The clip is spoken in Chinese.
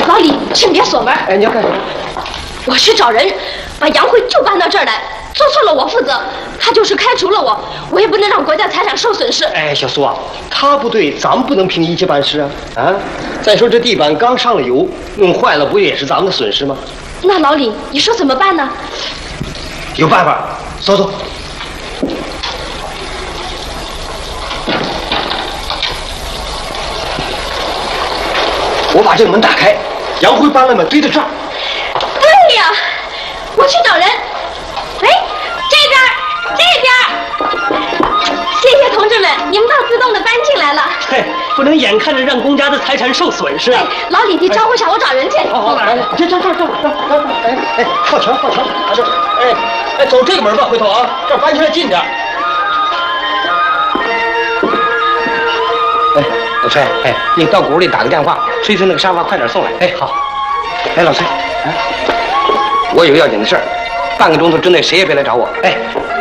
老李，请别锁门。 哎，你要干什么？ 我去找人，把杨慧就搬到这儿来，做错了我负责，他就是开除了我，我也不能让国家财产受损失。 哎，小苏啊，他不对，咱们不能凭一切办事啊！啊，再说这地板刚上了油，弄坏了不也是咱们的损失吗？ 那老李，你说怎么办呢？ 有办法，走走。我把这个门打开，杨辉搬了门堆在这儿。 对呀，我去找人。哎，这边，谢谢同志们，你们倒自动的搬进来了。 嘿，不能眼看着让公家的财产受损失啊！ 老李，你招呼一下，我找人去。 好，来，这，哎，靠墙，啊这，哎，走这个门吧，回头啊，这儿搬起来近点。哎，老崔，哎，你到鼓里打个电话，催那个沙发快点送来。哎，好。哎，老崔，我有个要紧的事儿，半个钟头之内谁也别来找我。哎。